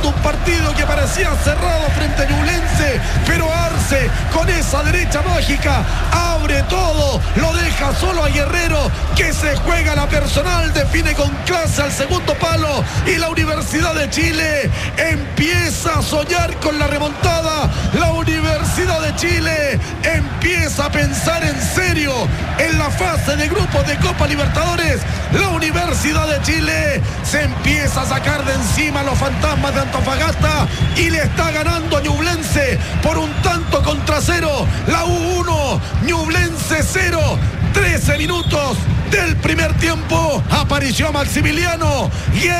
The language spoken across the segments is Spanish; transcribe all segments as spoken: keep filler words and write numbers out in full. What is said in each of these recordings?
un partido que parecía cerrado frente a Ñublense, pero Arce con esa derecha mágica abre todo, lo deja solo a Guerrero, que se juega la personal, define con clase al segundo palo, y la Universidad de Chile empieza a soñar con la remontada. La Universidad de Chile empieza a pensar en serio en la fase de grupos de Copa Libertadores. La Universidad de Chile se empieza a sacar de encima los fantasmas de Antofagasta y le está ganando a Ñublense por un tanto contra cero. La U uno, Ñublense cero. trece minutos del primer tiempo. Apareció Maximiliano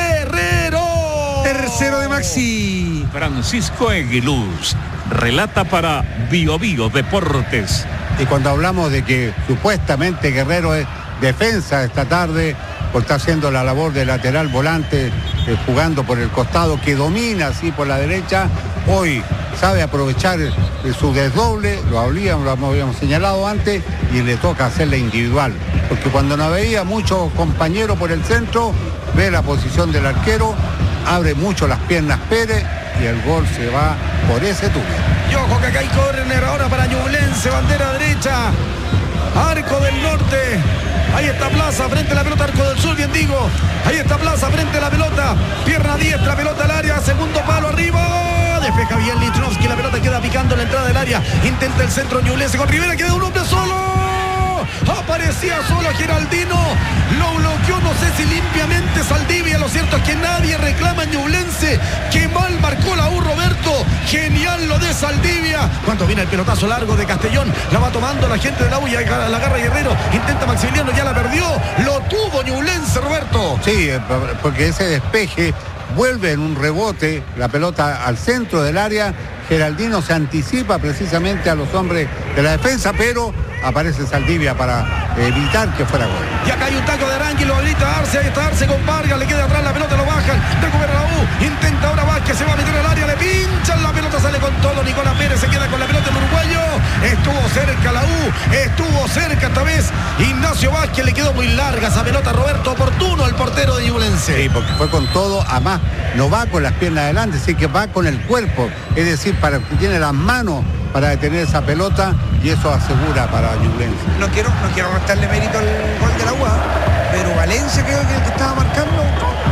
Guerrero. Tercero de Maxi. Francisco Eguiluz relata para Bio Bio Deportes. Y cuando hablamos de que supuestamente Guerrero es defensa esta tarde, por estar haciendo la labor de lateral volante, eh, jugando por el costado, que domina así por la derecha, hoy sabe aprovechar eh, su desdoble, lo habíamos, lo habíamos señalado antes, y le toca hacerla individual, porque cuando no veía muchos compañeros por el centro, ve la posición del arquero, abre mucho las piernas Pérez, y el gol se va por ese tubo. Y ojo que acá hay córner ahora para Ñublense, bandera derecha, Arco del Norte. Ahí está Plaza frente a la pelota, Arco del Sur, bien digo. Ahí está Plaza frente a la pelota, pierna diestra, pelota al área, segundo palo arriba. Despeja bien Lichnowsky, la pelota queda picando en la entrada del área. Intenta el centro Ñublense con Rivera, queda un hombre solo. Aparecía solo Geraldino, lo bloqueó, no sé si limpiamente Saldivia. Lo cierto es que nadie reclama en Ñublense. Que mal marcó la U, Roberto. Genial lo de Saldivia. Cuando viene el pelotazo largo de Castellón, la va tomando la gente de la U y la agarra Guerrero. Intenta Maximiliano, ya la perdió. Lo tuvo Ñublense, Roberto. Sí, porque ese despeje vuelve en un rebote, la pelota al centro del área. Geraldino se anticipa precisamente a los hombres de la defensa, pero aparece Saldivia para evitar que fuera gol. Y acá hay un taco de Arangui, lo habilita Arce, ahí está Arce con Vargas, le queda atrás la pelota, lo bajan, recupera la U, intenta ahora Vázquez, se va a meter al área, le pinchan, la pelota sale con todo, Nicolás Pérez se queda con la pelota, el uruguayo, estuvo cerca la U, estuvo cerca esta vez, Ignacio Vázquez, le quedó muy larga esa pelota, Roberto, oportuno al portero de Ñublense. Sí, porque fue con todo, además no va con las piernas adelante, sí que va con el cuerpo, es decir, para que tiene las manos para detener esa pelota, y eso asegura para Ñublense. No quiero, no quiero restarle mérito al gol de la U, pero Valencia creo que el que estaba marcando.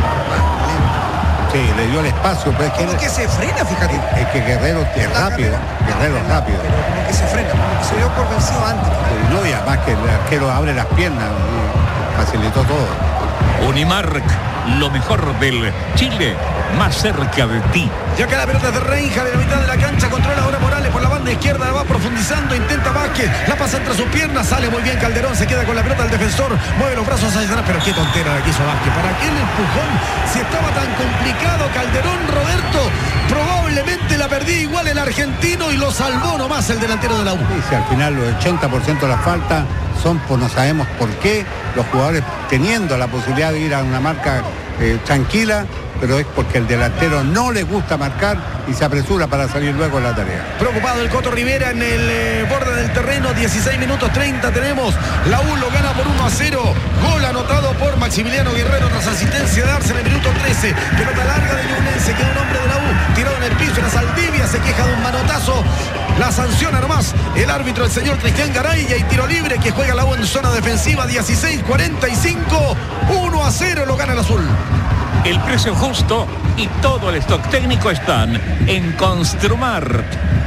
Sí, le dio el espacio, pero es que, como que se frena, fíjate. Es, es que Guerrero es rápido, Guerrero es rápido. Pero como que se frena, como que se dio por vencido antes. No, y además que el arquero abre las piernas y facilitó todo. Unimark, lo mejor del Chile, más cerca de ti. Y acá la pelota es de Reinja, de la mitad de la cancha, controla ahora Morales por la banda izquierda, la va profundizando, intenta Vázquez, la pasa entre sus piernas, sale muy bien Calderón, se queda con la pelota el defensor, mueve los brazos hacia atrás, pero qué tontera la quiso Vázquez. ¿Para qué el empujón? Si estaba tan complicado Calderón, Roberto, probablemente la perdí igual el argentino y lo salvó nomás el delantero de la U. Sí, si al final el ochenta por ciento de las faltas son, por no sabemos por qué, los jugadores teniendo la posibilidad de ir a una marca eh, tranquila, pero es porque el delantero no le gusta marcar y se apresura para salir luego en la tarea. Preocupado el Coto Rivera en el eh, borde del terreno, dieciséis minutos treinta tenemos, la U lo gana por uno a cero, gol anotado por Maximiliano Guerrero tras asistencia de Arce en el minuto trece, pelota larga de Ñublense, queda un hombre de la U, tirado en el piso, la Saldivia se queja de un manotazo, la sanciona nomás el árbitro, el señor Cristian Garay, y hay tiro libre que juega la U en zona defensiva, dieciséis cuarenta y cinco, uno a cero lo gana el azul. El precio justo y todo el stock técnico están en Construmar.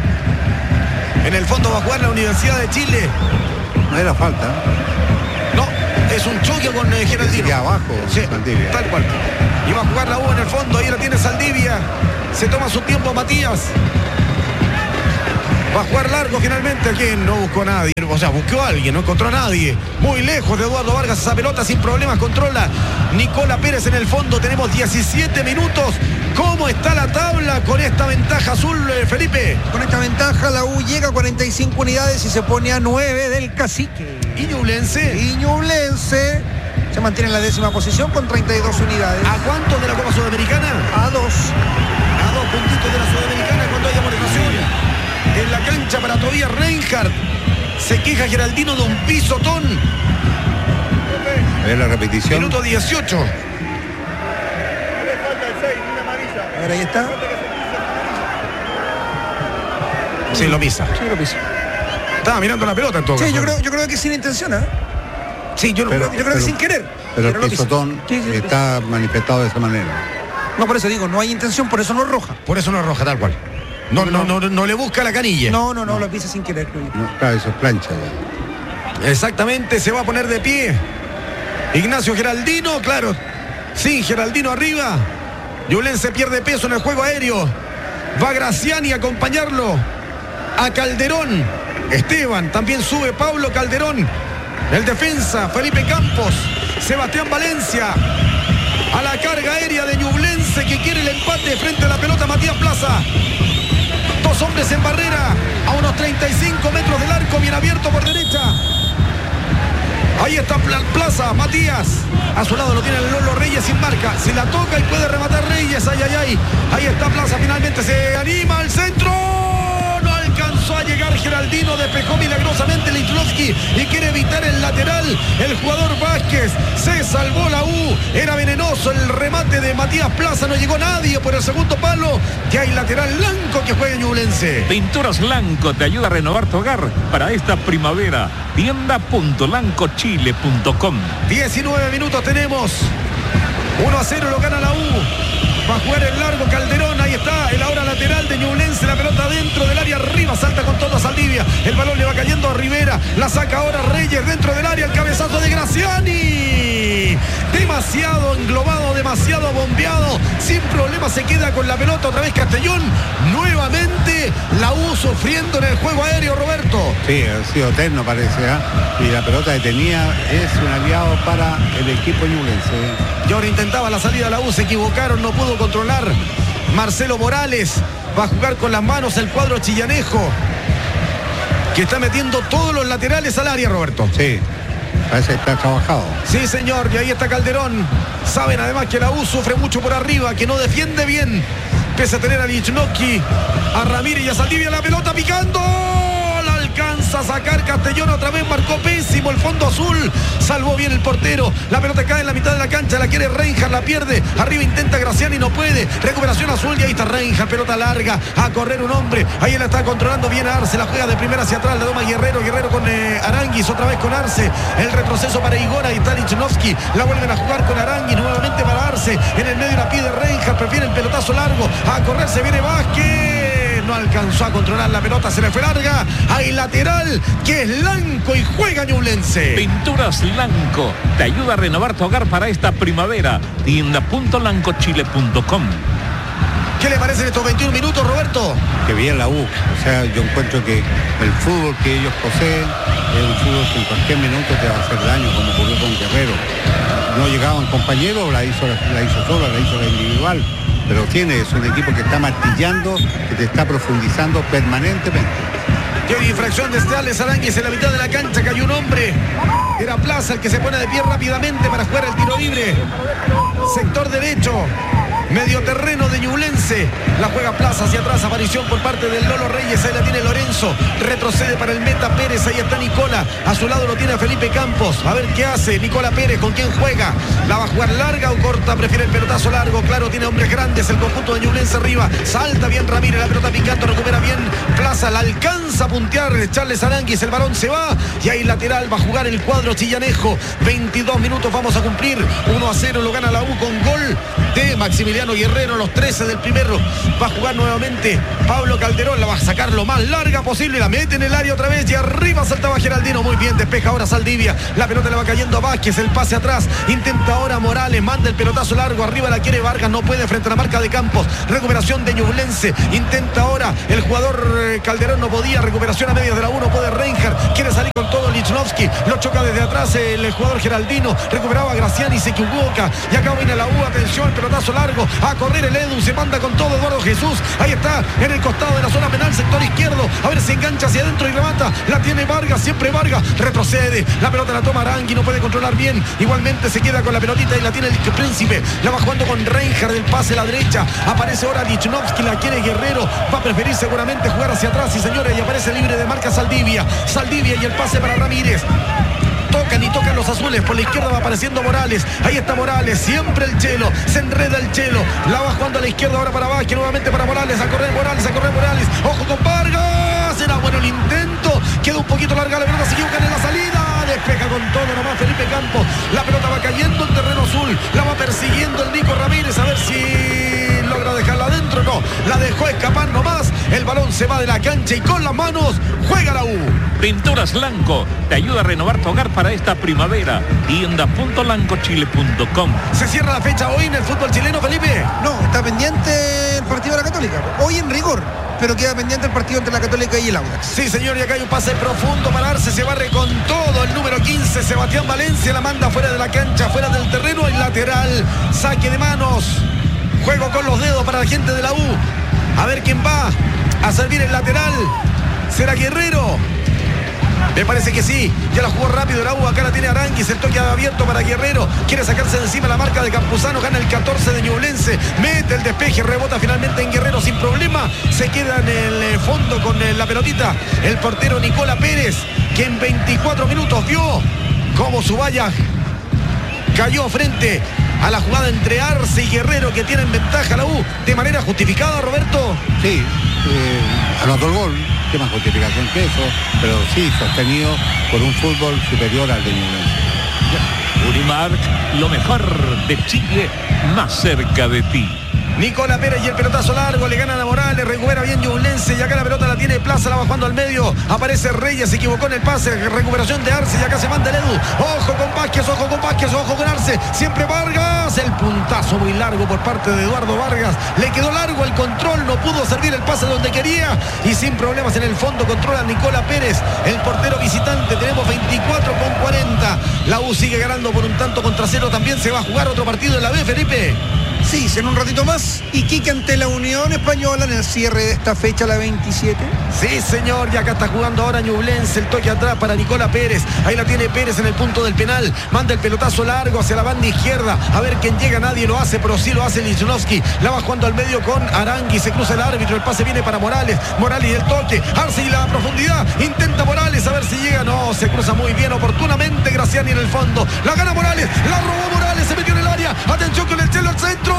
En el fondo va a jugar la Universidad de Chile. No era falta. No, es un choque con eh, Geraldino. Sí, abajo, sí, Saldivia. tal cual. Y va a jugar la U en el fondo, ahí la tiene Saldivia. Se toma su tiempo Matías. Va a jugar largo finalmente, aquí no buscó a nadie, o sea, buscó a alguien, no encontró a nadie. Muy lejos de Eduardo Vargas esa pelota, sin problemas, controla Nicolás Pérez en el fondo. Tenemos diecisiete minutos. ¿Cómo está la tabla con esta ventaja azul, Felipe? Con esta ventaja la U llega a cuarenta y cinco unidades y se pone a nueve del Cacique. ¿Y Ñublense? Y Ñublense se mantiene en la décima posición con treinta y dos unidades. ¿A cuánto de la Copa Sudamericana? A dos. A dos puntitos de la Sudamericana cuando haya amonestación. En la cancha para todavía Reinhardt. Se queja Geraldino de un pisotón. A ver la repetición. Minuto dieciocho. A ver, ahí está. Sí, lo pisa. Sí, lo pisa. Estaba mirando la pelota en todo Sí, caso. yo creo, yo creo que sin intención, ¿eh? Sí, yo, Pero- yo creo pero- que sin querer. Pero lo el pisa. pisotón Sí, sí, sí. está manifestado de esa manera. No, por eso digo, no hay intención, por eso no es roja. Por eso no es roja, tal cual. No, no, no, no le busca la canilla. No, no, no, lo pisa sin querer, creo yo. No, claro, eso es plancha ya. Exactamente, se va a poner de pie Ignacio Geraldino, claro. Sí, Geraldino arriba. Ñublense pierde peso en el juego aéreo. Va Graciani a acompañarlo a Calderón. Esteban, también sube Pablo Calderón. El defensa, Felipe Campos. Sebastián Valencia. A la carga aérea de Ñublense que quiere el empate frente a la pelota Matías Plaza. Dos hombres en barrera a unos treinta y cinco metros del arco, bien abierto por derecha. Ahí está Plaza, Matías. A su lado lo tiene el Lolo Reyes sin marca. Si la toca y puede rematar Reyes. Ay, ay, ay. Ahí está Plaza, finalmente se anima al centro. No alcanzó a llegar Geraldino. Despejó milagrosamente Lichnovsky y quiere evitar el lateral. El jugador Vázquez se salvó la U. Era venenoso el remate de Matías Plaza. No llegó nadie por el segundo palo. Que hay lateral blanco que juega Ñublense. Pinturas Lanco te ayuda a renovar tu hogar para esta primavera. tienda punto lanco chile punto com. diecinueve minutos tenemos. uno a cero lo gana la U. Va a jugar el largo Calderón. Ahí está el ahora lateral de Ñublense. La pelota dentro del área arriba. Salta con todo a Saldivia. El balón le va cayendo a Rivera. La saca ahora Reyes dentro del área. El cabezazo de Graciani. Demasiado englobado, demasiado bombeado. Sin problema se queda con la pelota otra vez Castellón. Nuevamente la U sufriendo en el juego aéreo, Roberto. Sí, ha sido eterno parece, ¿ah? Y la pelota detenida es un aliado para el equipo ñublense. Y ahora intentaba la salida de la U, se equivocaron, no pudo controlar. Marcelo Morales va a jugar con las manos el cuadro chillanejo, que está metiendo todos los laterales al área, Roberto. Sí, parece que está trabajado. Sí, señor, y ahí está Calderón. Saben además que la U sufre mucho por arriba, que no defiende bien. Pese a tener a Lichnovsky, a Ramírez y a Saldivia, la pelota picando. La alcanza a sacar Castellón, otra vez marcó pésimo el fondo azul. Salvó bien el portero. La pelota cae en la mitad de la cancha, la quiere Reinhardt, la pierde. Arriba intenta Graciani, no puede. Recuperación azul y ahí está Reinhardt, pelota larga. A correr un hombre. Ahí él está controlando bien a Arce. La juega de primera hacia atrás, la toma Guerrero. Guerrero con eh, Aranguis, otra vez con Arce. El retroceso para Igor, ahí está Lichnovsky. La vuelven a jugar con Aranguis, nuevamente para Arce. En el medio la pide Reinhardt, prefiere el pelotazo largo. A correr se viene Vázquez. No alcanzó a controlar la pelota, se le fue larga. Hay lateral que es Lanco y juega Ñublense. Pinturas Lanco te ayuda a renovar tu hogar para esta primavera. tienda punto lanco chile punto com. ¿Qué le parecen estos veintiún minutos, Roberto? Que bien la U. O sea, yo encuentro que el fútbol que ellos poseen es un fútbol que en cualquier minuto te va a hacer daño, como ocurrió con Guerrero. No llegaban compañeros, la hizo, la hizo sola, la hizo la individual. Pero tiene, es un equipo que está martillando, que te está profundizando permanentemente. Y hay infracción de Alex Aranguis en la mitad de la cancha, cayó un hombre. Era Plaza el que se pone de pie rápidamente para jugar el tiro libre. Sector derecho. Medio terreno de Ñublense. La juega Plaza hacia atrás. Aparición por parte del Lolo Reyes. Ahí la tiene Lorenzo. Retrocede para el meta Pérez. Ahí está Nicola. A su lado lo tiene Felipe Campos. A ver qué hace Nicola Pérez. ¿Con quién juega? ¿La va a jugar larga o corta? Prefiere el pelotazo largo. Claro, tiene hombres grandes. El conjunto de Ñublense arriba. Salta bien Ramírez. La pelota picando. Recupera bien Plaza. La alcanza a puntear Charles Aranguis. El balón se va. Y ahí lateral va a jugar el cuadro chillanejo. veintidós minutos vamos a cumplir. uno a cero lo gana la U con gol de Maximiliano Guerrero, los trece del primero. Va a jugar nuevamente Pablo Calderón, la va a sacar lo más larga posible, la mete en el área otra vez y arriba saltaba Geraldino, muy bien, despeja ahora Saldivia, la pelota le va cayendo a Vázquez, el pase atrás, intenta ahora Morales, manda el pelotazo largo, arriba la quiere Vargas, no puede frente a la marca de Campos, recuperación de Ñublense, intenta ahora el jugador Calderón, no podía, recuperación a medias de la uno, puede Reinhardt, quiere salir con todo Lichnovsky, lo choca desde atrás el jugador Geraldino, recuperaba a Graciani, se equivoca y acá viene la U, atención, el pelotazo largo, a correr el Edu, se manda con todo Eduardo Jesús, ahí está en el costado de la zona penal, sector izquierdo, a ver si engancha hacia adentro y remata, la tiene Vargas, siempre Vargas, retrocede, la pelota la toma Arangui, no puede controlar bien, igualmente se queda con la pelotita y la tiene el Príncipe, la va jugando con Reinhardt, el pase a la derecha, aparece ahora Lichnovsky, la quiere Guerrero, va a preferir seguramente jugar hacia atrás, y señores, y aparece libre de marca Saldivia, Saldivia y el pase para Ramírez. Tocan y tocan los azules, por la izquierda va apareciendo Morales, ahí está Morales, siempre el Chelo, se enreda el Chelo, la va jugando a la izquierda ahora para Vázquez, nuevamente para Morales, a correr Morales, a correr Morales, ojo con Vargas, La va persiguiendo el Nico Ramírez. A ver si logra dejarla adentro. No, la dejó escapar nomás. El balón se va de la cancha y con las manos juega la U. Pinturas Lanco te ayuda a renovar tu hogar para esta primavera. tienda punto lanco chile punto com. Se cierra la fecha hoy en el fútbol chileno, Felipe. No, está pendiente el partido de la Católica. Hoy en rigor, pero queda pendiente el partido entre la Católica y el Audax. Sí, señor, y acá hay un pase profundo para Arce. Se barre con todo el número quince, Sebastián Valencia. La manda fuera de la cancha, fuera del terreno. El lateral, saque de manos. Juego con los dedos para la gente de la U. A ver quién va a servir el lateral. ¿Será Guerrero? Me parece que sí, ya la jugó rápido la U, acá la tiene Aranguis, el toque abierto para Guerrero, quiere sacarse de encima la marca de Campuzano, gana el catorce de Ñublense, mete el despeje, rebota finalmente en Guerrero sin problema, se queda en el fondo con la pelotita, el portero Nicola Pérez, que en veinticuatro minutos vio cómo su valla cayó frente a la jugada entre Arce y Guerrero, que tienen ventaja la U, de manera justificada, Roberto. Sí, eh, anotó el gol. ¿Qué más justificación que eso? Pero sí, sostenido por un fútbol superior al de Ñublense. Unimark, lo mejor de Chile, más cerca de ti. Nicola Pérez y el pelotazo largo, le ganan a Morales, recupera bien Ñublense y acá la pelota la tiene Plaza, la va jugando al medio, aparece Reyes, se equivocó en el pase, recuperación de Arce y acá se manda el Edu, ojo con Vázquez, ojo con Vázquez, ojo con Arce, siempre Vargas, el puntazo muy largo por parte de Eduardo Vargas, le quedó largo el control, no pudo servir el pase donde quería y sin problemas en el fondo controla Nicola Pérez, el portero visitante, tenemos veinticuatro con cuarenta, la U sigue ganando por un tanto contra cero, también se va a jugar otro partido en la B, Felipe. Sí, en un ratito más. Iquique ante la Unión Española en el cierre de esta fecha, la veintisiete. Sí, señor, y acá está jugando ahora Ñublense, el toque atrás para Nicola Pérez. Ahí la tiene Pérez en el punto del penal. Manda el pelotazo largo hacia la banda izquierda. A ver quién llega, nadie lo hace, pero sí lo hace Lichnowsky. La va jugando al medio con Arangui. Se cruza el árbitro, el pase viene para Morales. Morales y el toque. Arce y la profundidad. Intenta Morales, a ver si llega. No, se cruza muy bien, oportunamente Graciani en el fondo. La gana Morales, la robó Morales, se metió en el área. Atención con el chelo al centro.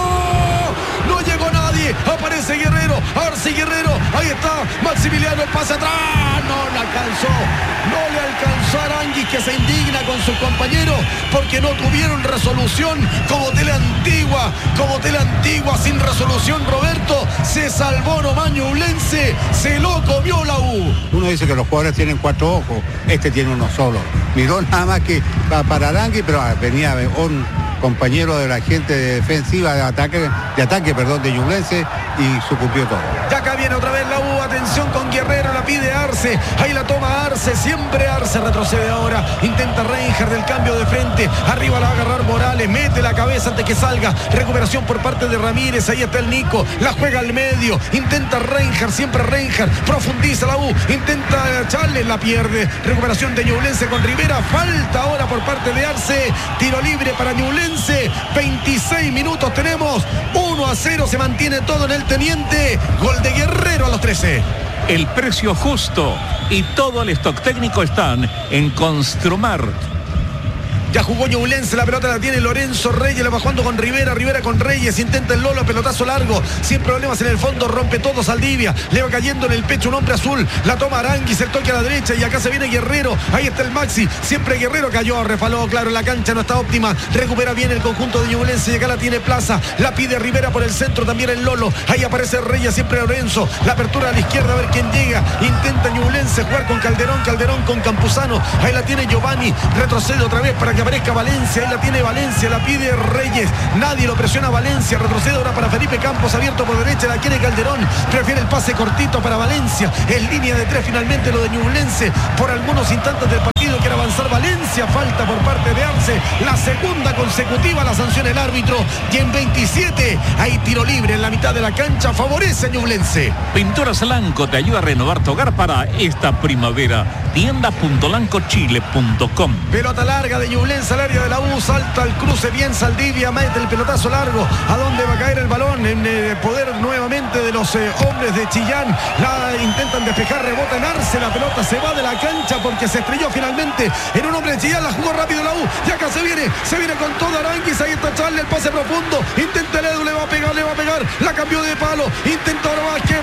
No llegó nadie, aparece Guerrero, Arce Guerrero, ahí está Maximiliano, el pase atrás, no le alcanzó, no le alcanzó a Aranguis, que se indigna con sus compañeros porque no tuvieron resolución, como tela antigua, como tela antigua sin resolución. Roberto, se salvó nomás Ñublense, se lo comió la U. Uno dice que los jugadores tienen cuatro ojos, este tiene uno solo, miró nada más que para Aranguis, pero venía un compañero de la gente defensiva de ataque, de ataque, perdón, de Ñublense y sucumbió todo. Ya acá viene otra vez la U, atención con Guerrero, la pide Arce, ahí la toma Arce, siempre Arce retrocede ahora, intenta Reinhardt del cambio de frente, arriba la va a agarrar Morales, mete la cabeza antes que salga, recuperación por parte de Ramírez, ahí está el Nico, la juega al medio, intenta Reinhardt, siempre Reinhardt, profundiza la U, intenta echarle, la pierde, recuperación de Ñublense con Rivera, falta ahora por parte de Arce, tiro libre para Ñublense. veintiséis minutos tenemos, uno a cero, se mantiene todo en el Teniente, gol de Guerrero a los trece. El precio justo y todo el stock técnico están en Construmar. Ya jugó Ñublense, la pelota la tiene Lorenzo Reyes, la va jugando con Rivera, Rivera con Reyes, intenta el Lolo, pelotazo largo, sin problemas en el fondo, rompe todo Saldivia, le va cayendo en el pecho un hombre azul, la toma Aranguis, el toque a la derecha y acá se viene Guerrero, ahí está el Maxi, siempre Guerrero cayó, refaló, claro, la cancha no está óptima, recupera bien el conjunto de Ñublense y acá la tiene Plaza, la pide Rivera por el centro, también el Lolo, ahí aparece Reyes, siempre Lorenzo, la apertura a la izquierda, a ver quién llega, intenta Ñublense jugar con Calderón, Calderón con Campuzano, ahí la tiene Giovanni, retrocede otra vez para que aparezca Valencia, ahí la tiene Valencia, la pide Reyes, nadie lo presiona Valencia, retrocede ahora para Felipe Campos, abierto por derecha, la quiere Calderón, prefiere el pase cortito para Valencia, en línea de tres finalmente lo de Ñublense, por algunos instantes del partido quiere avanzar Valencia, falta por parte de Arce, la segunda consecutiva, la sanciona el árbitro, y en veintisiete hay tiro libre en la mitad de la cancha, favorece a Ñublense. Pinturas Lanco te ayuda a renovar tu hogar para esta primavera, tienda punto lanco chile punto com. Pelota larga de Ñublense al área de la U, salta al cruce bien Saldivia, mete el pelotazo largo, ¿a dónde va a caer el balón? En el poder nuevamente de los eh, hombres de Chillán, la intentan despejar, rebota en Arce, la pelota se va de la cancha porque se estrelló finalmente en un hombre de Chillán, la jugó rápido la U, y acá se viene, se viene con todo Aranguis, ahí está Charlie, el pase profundo, intenta el Edu, le va a pegar, le va a pegar, la cambió de palo, intenta ahora Vázquez,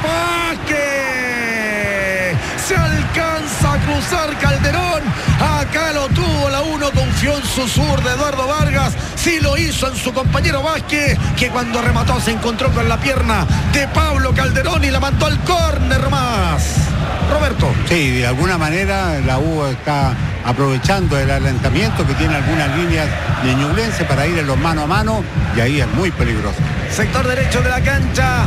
Vázquez, se alcanza a cruzar Calderón, acá lo tuvo la uno con confió en su sur de Eduardo Vargas, sí lo hizo en su compañero Vázquez, que cuando remató se encontró con la pierna de Pablo Calderón y la mandó al córner más. Roberto. Sí, de alguna manera la U está aprovechando el adelantamiento que tiene algunas líneas de Ñublense para ir en los mano a mano, y ahí es muy peligroso. Sector derecho de la cancha,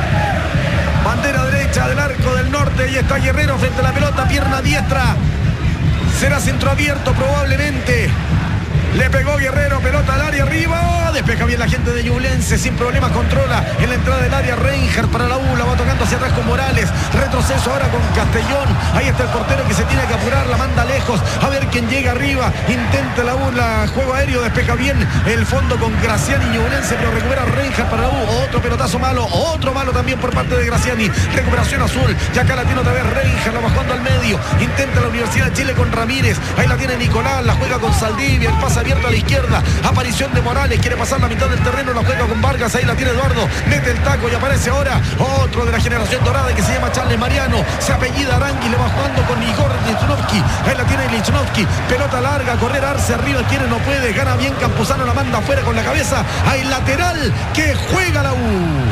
bandera derecha del arco del norte, y está Guerrero frente a la pelota, pierna diestra, será centro abierto probablemente. Le pegó Guerrero, pelota al área arriba, despeja bien la gente de Ñublense, sin problemas controla en la entrada del área Reinhardt para la U, la va tocando hacia atrás con Morales, retroceso ahora con Castellón, ahí está el portero que se tiene que apurar, la manda lejos, a ver quién llega arriba, intenta la U, la juego aéreo, despeja bien el fondo con Graciani Ñublense, pero recupera Reinhardt para la U, otro pelotazo malo, otro malo también por parte de Graciani, recuperación azul, y acá la tiene otra vez Reinhardt, la bajando al medio, intenta la Universidad de Chile con Ramírez, ahí la tiene Nicolás, la juega con Saldivia, el pase abierto a la izquierda, aparición de Morales, quiere pasar la mitad del terreno, la juega con Vargas, ahí la tiene Eduardo, mete el taco y aparece ahora otro de la generación dorada que se llama Charles Mariano, se apellida Arangui, le va jugando con Igor Lichnowsky, ahí la tiene Lichnowsky, pelota larga, correr Arce arriba, quiere, no puede, gana bien Campuzano, la manda afuera con la cabeza, hay lateral que juega la U.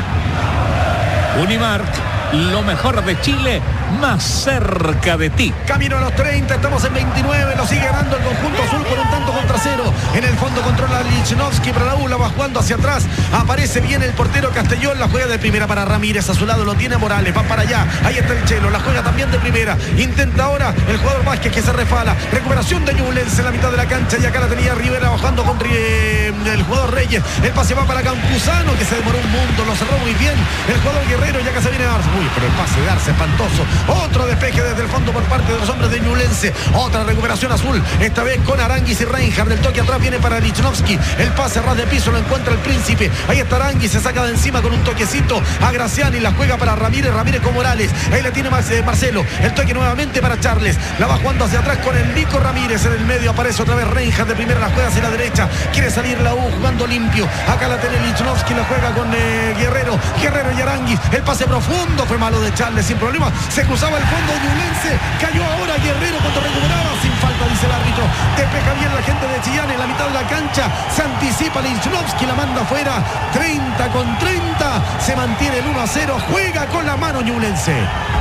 Unimark, lo mejor de Chile, más cerca de ti. Camino a los treinta, estamos en veintinueve, lo sigue ganando el conjunto azul por un tanto contra cero. En el fondo controla Lichnowsky, para la U la va jugando hacia atrás. Aparece bien el portero Castellón, la juega de primera para Ramírez, a su lado lo tiene Morales, va para allá, ahí está el Chelo, la juega también de primera. Intenta ahora el jugador Vázquez que se refala. Recuperación de Ñublense en la mitad de la cancha, y acá la tenía Rivera bajando con eh, el jugador Reyes. El pase va para Campuzano, que se demoró un mundo, lo cerró muy bien. El jugador Guerrero, ya que se viene Arce. Uy, pero el pase de Arce espantoso. Otro despeje desde el fondo por parte de los hombres de Ñublense. Otra recuperación azul, esta vez con Aranguis y Reinhardt. El toque atrás viene para Lichnowsky. El pase a ras de piso lo encuentra el Príncipe. Ahí está Aranguis, se saca de encima con un toquecito a Graciani. La juega para Ramírez, Ramírez con Morales. Ahí la tiene Marcelo. El toque nuevamente para Charles. La va jugando hacia atrás con Enrico Ramírez. En el medio aparece otra vez Reinhardt de primera. La juega hacia la derecha. Quiere salir la U jugando limpio. Acá la tiene Lichnowsky. La juega con eh, Guerrero. Guerrero y Aranguis. El pase profundo fue malo de Charles sin problema. Se cruzaba el fondo de Ñublense. Cayó ahora Guerrero cuando recuperaba. Sin falta, dice el árbitro. Despeja bien la gente de Chillán en la mitad de la cancha. Se anticipa Lichnowsky. La manda afuera. treinta con treinta. Se mantiene el uno a cero. Juega con la mano Ñublense.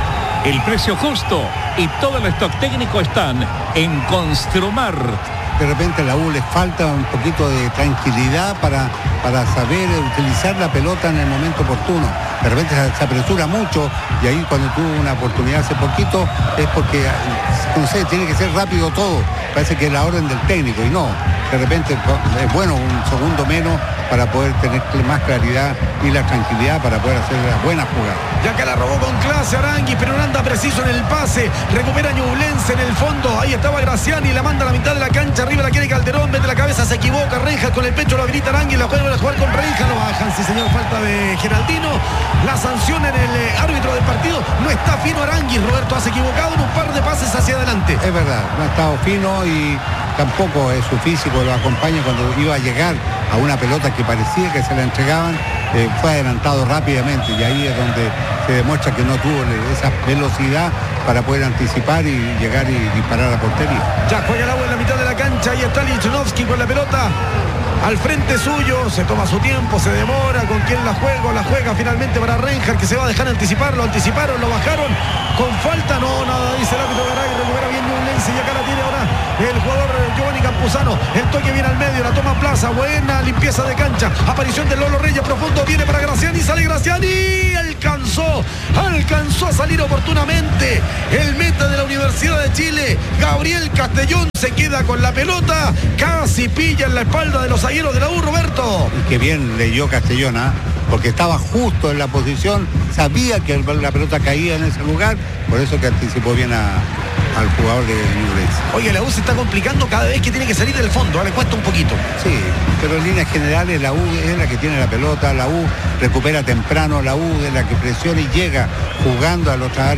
El precio justo y todo el stock técnico están en Construmar. De repente a la U les falta un poquito de tranquilidad para, para saber utilizar la pelota en el momento oportuno. De repente se, se apresura mucho, y ahí cuando tuvo una oportunidad hace poquito es porque, no sé, tiene que ser rápido todo. Parece que es la orden del técnico, y no. De repente es bueno un segundo menos para poder tener más claridad y la tranquilidad para poder hacer las buenas jugadas. Ya que la robó con clase Aranguis, pero no anda preciso en el pase. Recupera Ñublense en el fondo. Ahí estaba Graciani, la manda a la mitad de la cancha. Arriba la quiere Calderón, mete la cabeza, se equivoca. Reinhardt con el pecho lo habilita Aranguis. La juega a jugar con Reinhardt. Lo bajan, sí señor, falta de Geraldino. La sanción en el eh, árbitro del partido. No está fino Aranguis, Roberto. Has equivocado en un par de pases hacia adelante. Es verdad, no ha estado fino, y tampoco es su físico lo acompaña. Cuando iba a llegar a una pelota que parecía que se la entregaban, eh, fue adelantado rápidamente, y ahí es donde se demuestra que no tuvo esa velocidad para poder anticipar y llegar y disparar a la portería. Ya juega el agua en la mitad de la cancha. Ahí está Lichnowsky con la pelota al frente suyo, se toma su tiempo, se demora, con quién la juega, la juega finalmente para Reinhardt, que se va a dejar anticipar, lo anticiparon, lo bajaron, con falta, no, nada, dice el árbitro Garay, recupera bien Ñublense, y acá la tiene ahora el jugador Giovanni Campuzano, el toque viene al medio, la toma Plaza, buena limpieza de cancha, aparición de Lolo Reyes, profundo, viene para Graciani, sale Graciani, alcanzó, alcanzó a salir oportunamente, el meta de la Universidad de Chile, Gabriel Castellón, se queda con la pelota, casi pilla en la espalda de los zagueros de la U, Roberto. Y qué bien leyó Castellón, ¿eh? Porque estaba justo en la posición, sabía que el, la pelota caía en ese lugar, por eso que anticipó bien a, al jugador de Ñublense. Oye, la U se está complicando cada vez que tiene que salir del fondo, ¿eh? Le cuesta un poquito. Sí, pero en líneas generales la U es la que tiene la pelota, la U recupera temprano, la U es la que presiona y llega jugando a la otra área,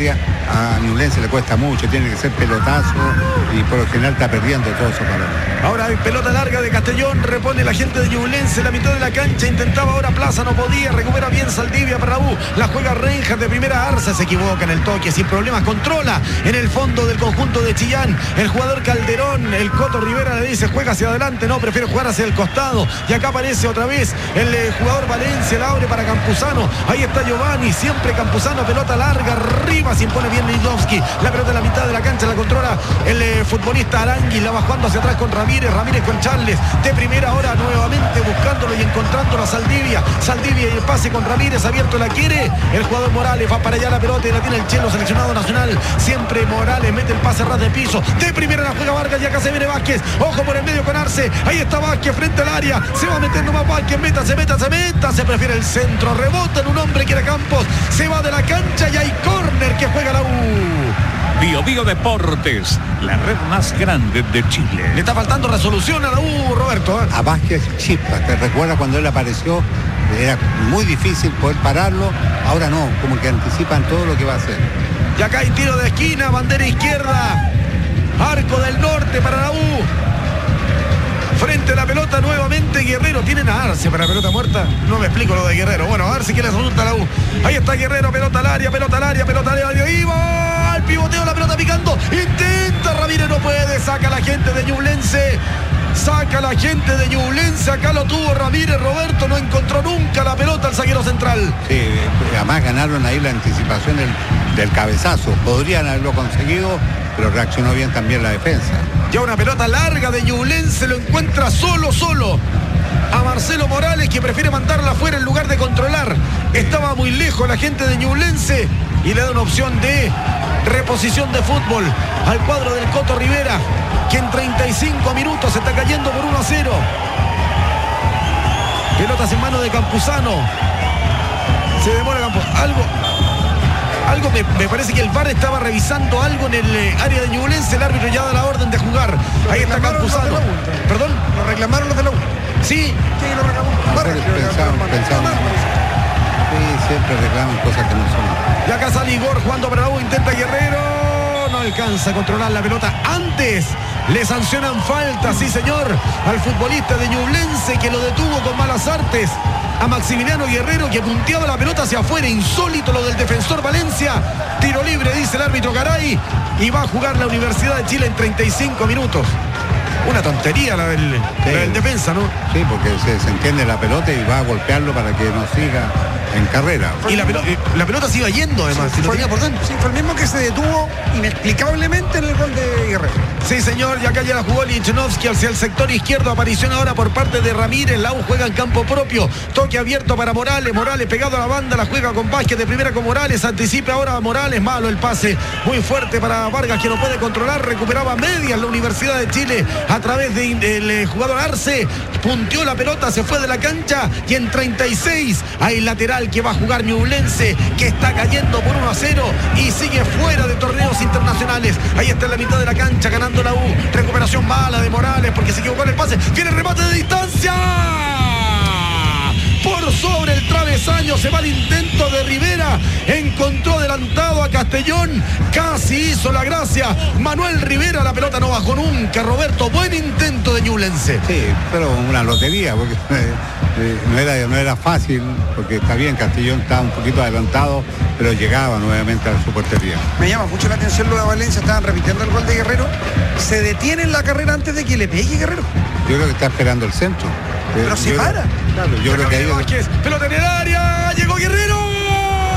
a Ñublense le cuesta mucho, tiene que ser pelotazo y por lo general está perdiendo todos esos balones. Ahora hay pelota larga de Castellón, repone la gente de Ñublense, la mitad de la cancha, intentaba ahora Plaza, no podía, recupera bien Saldivia para la U, la juega Reinhardt de primera, Arce se equivoca en el toque, sin problemas, controla en el fondo del conjunto de Chillán, el jugador Calderón, el Coto Rivera le dice, juega hacia adelante, no, prefiere jugar hacia el costado, y acá aparece otra vez el eh, jugador Valencia, la abre para Campuzano, ahí está Giovanni, siempre Campuzano, pelota larga, arriba, se impone bien Lidowski, la pelota en la mitad de la cancha, la controla el eh, futbolista Aranguis, la va jugando hacia atrás con Ramírez, Ramírez con Charles, de primera ahora nuevamente buscándolo y encontrándolo a Saldivia, Saldivia y el pase con Ramírez, abierto la quiere, el jugador Morales va para allá la pelota y la tiene el Chelo, seleccionado nacional, siempre Morales mete el pase ras de piso, de primera la juega Vargas y acá se viene Vázquez, ojo por el medio con Arce, ahí está Vázquez frente al área, se va metiendo más Vázquez, meta, se meta, se meta, se prefiere el centro, rebota en un hombre que era Campos, se va de la cancha y hay córner que juega la U. Bio Bio Deportes, la red más grande de Chile. Le está faltando resolución a la U, Roberto. ¿eh? A Vázquez chispa, te recuerda cuando él apareció, era muy difícil poder pararlo, ahora no, como que anticipan todo lo que va a hacer. Y acá hay tiro de esquina, bandera izquierda, arco del norte para la U. Frente a la pelota nuevamente Guerrero, tienen a Arce para pelota muerta, no me explico lo de Guerrero, bueno, Arce que le resulta a la U, ahí está Guerrero, pelota al área, pelota al área, pelota al área, y va al pivoteo, la pelota picando, intenta Ramírez, no puede, saca la gente de Ñublense, saca la gente de Ñublense, acá lo tuvo Ramírez, Roberto no encontró nunca la pelota al zaguero central. Sí, además ganaron ahí la anticipación del, del cabezazo, podrían haberlo conseguido, pero reaccionó bien también la defensa. Ya una pelota larga de Ñublense, lo encuentra solo, solo a Marcelo Morales, que prefiere mandarla afuera en lugar de controlar. Estaba muy lejos la gente de Ñublense y le da una opción de reposición de fútbol al cuadro del Coto Rivera, que en treinta y cinco minutos se está cayendo por uno a cero. Pelotas en mano de Campuzano. Se demora Campuzano. Algo... Algo me, me parece que el V A R estaba revisando algo en el eh, área de Ñublense, el árbitro ya da la orden de jugar. Ahí está Campuzano. ¿Perdón? Lo reclamaron los de la U. Sí. Sí, lo reclamaron. Pensaban, pensaban. Sí, siempre reclaman cosas que no son. Y acá sale Igor jugando para la U, intenta Guerrero. No alcanza a controlar la pelota. Antes le sancionan falta, sí señor, al futbolista de Ñublense que lo detuvo con malas artes. A Maximiliano Guerrero, que punteaba la pelota hacia afuera, insólito lo del defensor Valencia, tiro libre dice el árbitro Garay, y va a jugar la Universidad de Chile en treinta y cinco minutos. Una tontería la del, sí, la del defensa, ¿no? Sí, porque se, se entiende la pelota y va a golpearlo para que no siga en carrera. Y la pelota, la pelota se iba yendo además, Sí, si no fue, tenía por dentro. sí, fue el mismo que se detuvo inexplicablemente en el gol de Guerrero. Sí, señor, y acá ya la jugó Lichnowsky hacia el sector izquierdo, aparición ahora por parte de Ramírez, la U juega en campo propio, toque abierto para Morales, Morales pegado a la banda, la juega con Vázquez, de primera con Morales, anticipa ahora a Morales, malo el pase, muy fuerte para Vargas que no puede controlar, recuperaba medias la Universidad de Chile a través del de, jugador Arce, punteó la pelota, se fue de la cancha y en treinta y seis hay lateral que va a jugar Ñublense, que está cayendo por uno a cero y sigue fuera de torneos internacionales. Ahí está en la mitad de la cancha ganando la U, recuperación mala de Morales porque se equivocó en el pase, viene el remate de distancia por sobre el travesaño, se va el intento de Rivera, encontró adelantado a Castellón, casi hizo la gracia Manuel Rivera, la pelota no bajó nunca, Roberto, buen intento de Ñublense. Sí, pero una lotería, porque eh, no, era, no era fácil, porque está bien, Castellón estaba un poquito adelantado, pero llegaba nuevamente a su portería. Me llama mucho la atención lo de Valencia, estaban repitiendo el gol de Guerrero, se detiene en la carrera antes de que le pegue Guerrero. Yo creo que está esperando el centro. Pero se para. Claro, yo creo que ahí... Vázquez, pelota en el área.